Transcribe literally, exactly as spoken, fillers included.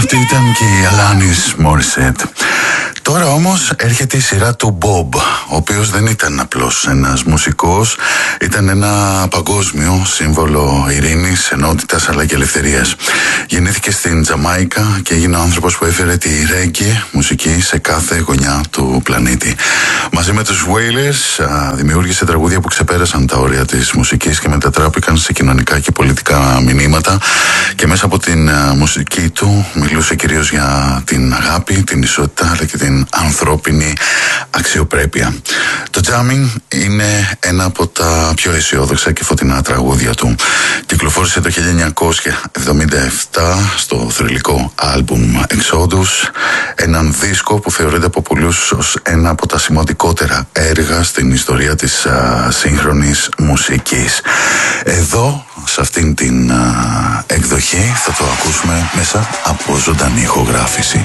Αυτή ήταν και η Alanis Morissette. Τώρα όμως έρχεται η σειρά του Bob, ο οποίος δεν ήταν απλώς ένας μουσικός, ήταν ένα παγκόσμιο σύμβολο ειρήνης, ενότητας αλλά και ελευθερίας. Γεννήθηκε στην Τζαμάικα και έγινε ο άνθρωπος που έφερε τη ρέγγε μουσική σε κάθε γωνιά του πλανήτη. Μαζί με τους Wailers δημιούργησε τραγούδια που ξεπέρασαν τα όρια της μουσικής και μετατράπηκαν σε κοινωνικά και πολιτικά μηνύματα, και μέσα από την μουσική του μιλούσε κυρίως για την αγάπη, την ισότητα αλλά και την ανθρώπινη αξιοπρέπεια. Το Jamming είναι ένα από τα πιο αισιόδοξα και φωτεινά τραγούδια του. Κυκλοφόρησε το χίλια εννιακόσια εβδομήντα επτά στο θρυλικό άλμπουμ Exodus, έναν δίσκο που θεωρείται από πολλούς ως ένα από τα σημαντικότερα έργα στην ιστορία της α, σύγχρονης μουσικής. Εδώ, σε αυτήν την α, εκδοχή, θα το ακούσουμε μέσα από ζωντανή ηχογράφηση.